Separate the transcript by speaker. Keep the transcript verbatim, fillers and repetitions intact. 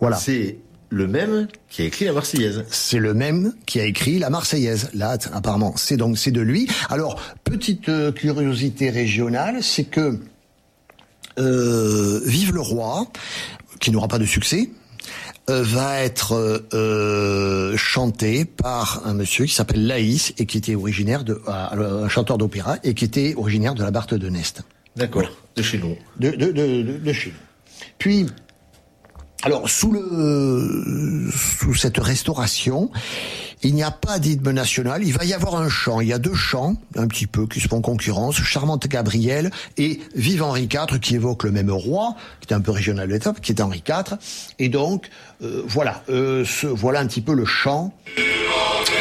Speaker 1: Voilà.
Speaker 2: C'est le même qui a écrit la Marseillaise.
Speaker 1: C'est le même qui a écrit la Marseillaise. Là, apparemment, c'est donc c'est de lui. Alors, petite euh, curiosité régionale, c'est que euh, Vive le Roi, qui n'aura pas de succès, euh, va être euh, chanté par un monsieur qui s'appelle Laïs et qui était originaire de euh, un chanteur d'opéra et qui était originaire de la Barthe de Nest.
Speaker 2: D'accord. Voilà. De chez nous.
Speaker 1: De de de de, de chez nous. Puis alors, sous le, sous cette restauration, il n'y a pas d'hymne national. Il va y avoir un chant. Il y a deux chants, un petit peu, qui se font concurrence. Charmante Gabrielle et Vive Henri quatre, qui évoque le même roi, qui était un peu régional de l'étape, qui est Henri quatre. Et donc, euh, voilà, euh, ce, voilà un petit peu le chant